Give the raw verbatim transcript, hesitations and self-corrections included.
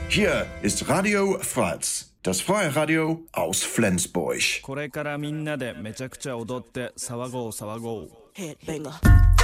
Hier ist Radio Fratz, das freie Radio aus Flensburg. これからみんなでめちゃくちゃ踊って騒ごう騒ごう。 Headbanger.